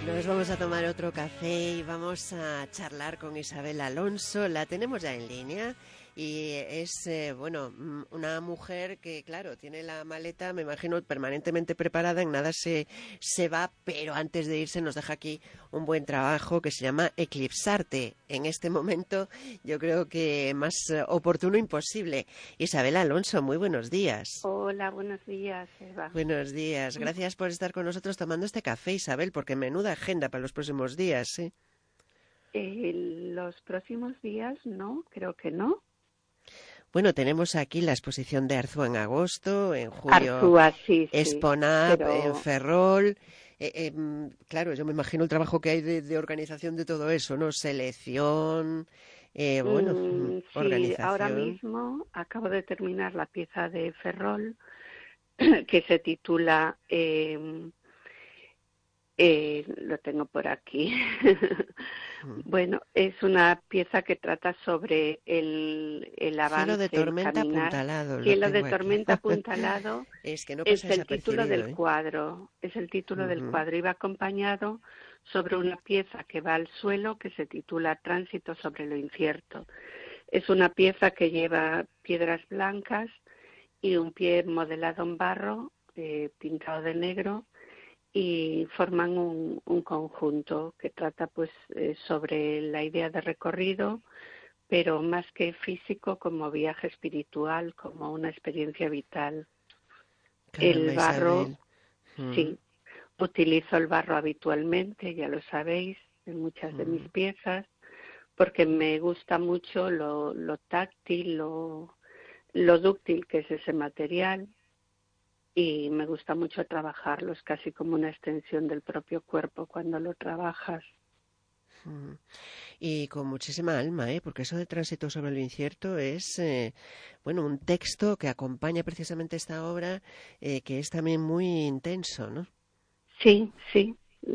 Nos vamos a tomar otro café y vamos a charlar con Isabel Alonso. La tenemos ya en línea y es, una mujer que, claro, tiene la maleta, me imagino, permanentemente preparada. En nada se va, pero antes de irse nos deja aquí un buen trabajo que se llama Eclipsarte. En este momento yo creo que más oportuno imposible. Isabel Alonso, muy buenos días. Hola, buenos días, Eva. Buenos días. Gracias por estar con nosotros tomando este café, Isabel, porque menuda agenda para los próximos días, ¿eh? Los próximos días no, creo que no. Bueno, tenemos aquí la exposición de Arzúa en agosto, en julio Arzúa, sí, Exponab, en pero Ferrol. Claro, yo me imagino el trabajo que hay de organización de todo eso, ¿no? Selección, sí, ahora organización. mismo acabo de terminar la pieza de Ferrol que se titula lo tengo por aquí. Bueno, es una pieza que trata sobre el Cielo avance, de el tormenta caminar. apuntalado, lo Cielo de tengo aquí. tormenta apuntalado Es que no es pasa el título desapercibido, del ¿eh? cuadro. Es el título del Ujú. cuadro. Iba acompañado sobre una pieza que va al suelo que se titula Tránsito sobre lo incierto. Es una pieza que lleva piedras blancas y un pie modelado en barro, pintado de negro, y forman un conjunto que trata pues sobre la idea de recorrido, pero más que físico, como viaje espiritual, como una experiencia vital. El Caramba, barro, Isabel. Mm, sí, utilizo el barro habitualmente, ya lo sabéis, en muchas de mis mm. piezas, porque me gusta mucho lo táctil, lo dúctil que es ese material, y me gusta mucho trabajarlo, es casi como una extensión del propio cuerpo cuando lo trabajas. Mm. Y con muchísima alma, ¿eh? Porque eso de Tránsito sobre lo incierto es, un texto que acompaña precisamente esta obra, que es también muy intenso, ¿no? Sí, sí,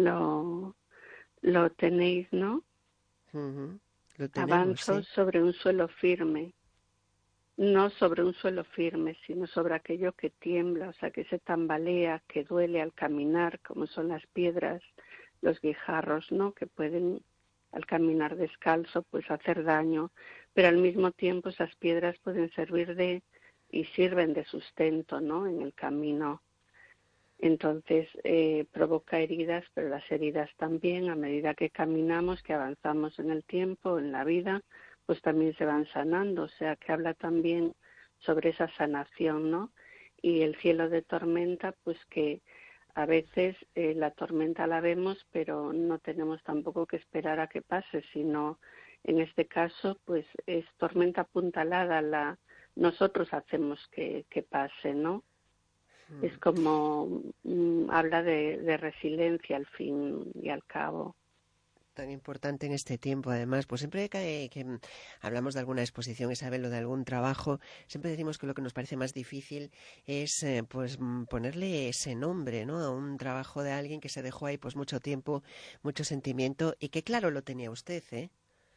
lo tenéis, ¿no? Ujú. Lo tenemos, Avanzo sí. sobre un suelo firme, no sobre un suelo firme, sino sobre aquello que tiembla, o sea, que se tambalea, que duele al caminar, como son las piedras, los guijarros, ¿no? Que pueden, al caminar descalzo, pues hacer daño, pero al mismo tiempo esas piedras pueden servir y sirven de sustento, ¿no? En el camino. Entonces provoca heridas, pero las heridas también, a medida que caminamos, que avanzamos en el tiempo, en la vida, pues también se van sanando, o sea que habla también sobre esa sanación, ¿no? Y el cielo de tormenta, pues que a veces la tormenta la vemos, pero no tenemos tampoco que esperar a que pase, sino en este caso, pues es tormenta apuntalada, nosotros hacemos que pase, ¿no? Es Mm. como habla de resiliencia al fin y al cabo. Tan importante en este tiempo, además, pues siempre que hablamos de alguna exposición, Isabel, o de algún trabajo, siempre decimos que lo que nos parece más difícil es, ponerle ese nombre, ¿no? A un trabajo de alguien que se dejó ahí, pues, mucho tiempo, mucho sentimiento, y que, claro, lo tenía usted, ¿eh?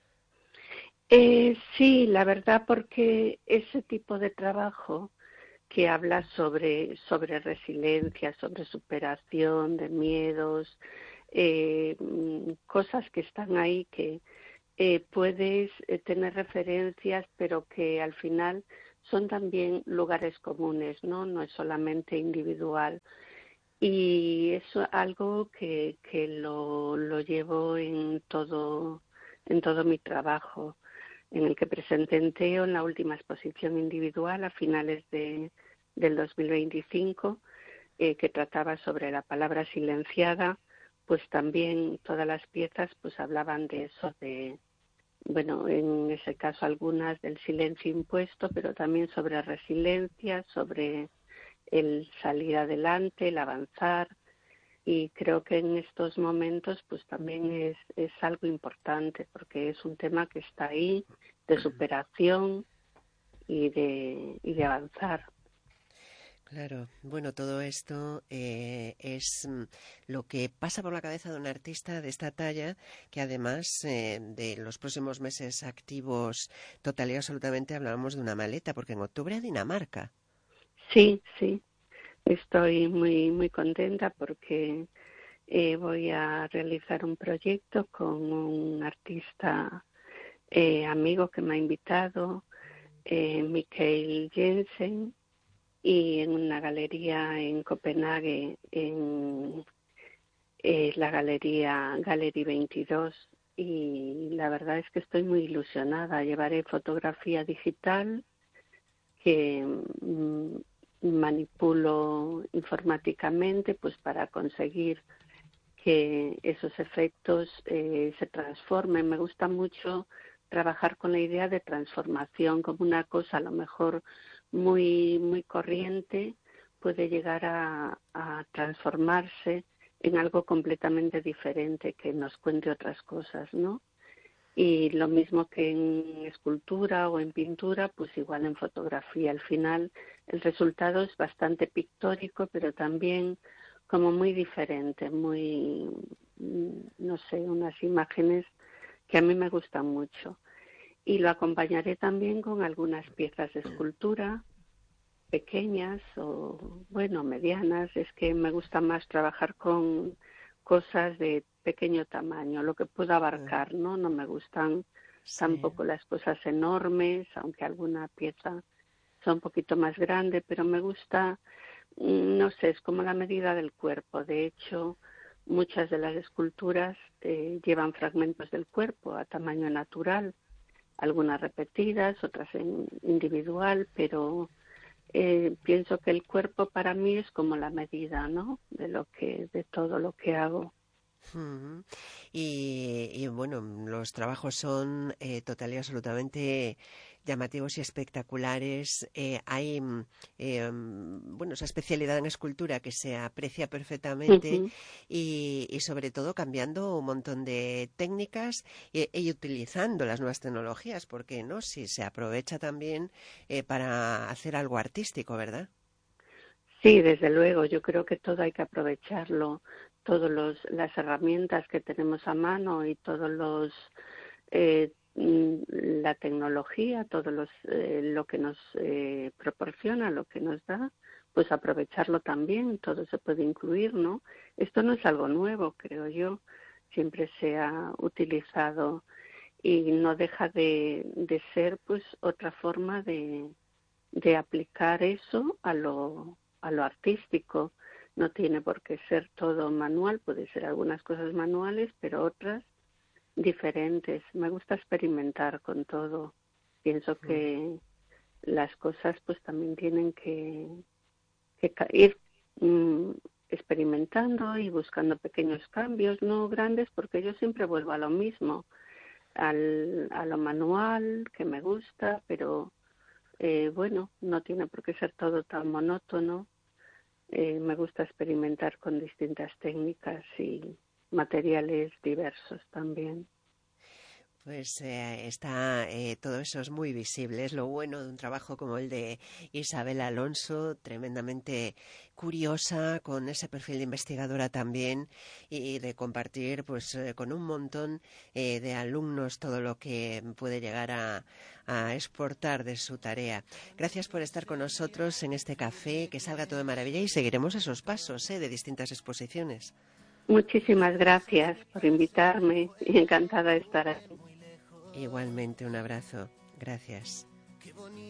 Sí, la verdad, porque ese tipo de trabajo que habla sobre resiliencia, sobre superación de miedos, cosas que están ahí que puedes tener referencias, pero que al final son también lugares comunes, ¿no? No es solamente individual. Y es algo que lo llevo en todo mi trabajo, en el que presenté en Teo en la última exposición individual a finales del 2025, que trataba sobre la palabra silenciada. Pues también todas las piezas pues hablaban de eso, bueno, en ese caso algunas del silencio impuesto, pero también sobre resiliencia, sobre el salir adelante, el avanzar, y creo que en estos momentos pues también es algo importante porque es un tema que está ahí, de superación y de avanzar. Claro, bueno, todo esto es lo que pasa por la cabeza de un artista de esta talla, que además de los próximos meses activos total y absolutamente hablábamos de una maleta, porque en octubre a Dinamarca. Sí, sí, estoy muy, muy contenta porque Voy a realizar un proyecto con un artista amigo que me ha invitado, Mikael Jensen, y en una galería en Copenhague, en la galería Gallery 22. Y la verdad es que estoy muy ilusionada. Llevaré fotografía digital que manipulo informáticamente pues para conseguir que esos efectos se transformen. Me gusta mucho trabajar con la idea de transformación, como una cosa a lo mejor muy corriente puede llegar a transformarse en algo completamente diferente que nos cuente otras cosas, ¿no? Y lo mismo que en escultura o en pintura, pues igual en fotografía. Al final el resultado es bastante pictórico, pero también como muy diferente, muy, no sé, unas imágenes que a mí me gustan mucho. Y lo acompañaré también con algunas piezas de escultura pequeñas o, bueno, medianas. Es que me gusta más trabajar con cosas de pequeño tamaño, lo que puedo abarcar, ¿no? No me gustan Sí. tampoco las cosas enormes, aunque alguna pieza sea un poquito más grande, pero me gusta, no sé, es como la medida del cuerpo. De hecho, muchas de las esculturas llevan fragmentos del cuerpo a tamaño natural, algunas repetidas, otras en individual, pero pienso que el cuerpo para mí es como la medida, ¿no? De todo lo que hago. Ujú. Y bueno, los trabajos son total y absolutamente llamativos y espectaculares. Hay, bueno, esa especialidad en escultura que se aprecia perfectamente Ujú. y sobre todo cambiando un montón de técnicas y utilizando las nuevas tecnologías, porque no, si se aprovecha también para hacer algo artístico, ¿verdad? Sí, desde luego, yo creo que todo hay que aprovecharlo, todas las herramientas que tenemos a mano y todos los la tecnología, lo que nos proporciona, lo que nos da, pues aprovecharlo también, todo se puede incluir, ¿no? Esto no es algo nuevo, creo yo, siempre se ha utilizado y no deja de ser pues otra forma de aplicar eso a lo artístico. No tiene por qué ser todo manual, puede ser algunas cosas manuales, pero otras diferentes. Me gusta experimentar con todo. Pienso que las cosas pues también tienen que ir mm, experimentando y buscando pequeños cambios, no grandes, porque yo siempre vuelvo a lo mismo, a lo manual, que me gusta, pero bueno, no tiene por qué ser todo tan monótono. Me gusta experimentar con distintas técnicas y materiales diversos también. Pues está todo eso es muy visible. Es lo bueno de un trabajo como el de Isabel Alonso, tremendamente curiosa, con ese perfil de investigadora también, y de compartir pues con un montón de alumnos todo lo que puede llegar a exportar de su tarea. Gracias por estar con nosotros en este café, que salga todo de maravilla y seguiremos esos pasos de distintas exposiciones. Muchísimas gracias por invitarme y encantada de estar aquí. Igualmente un abrazo. Gracias.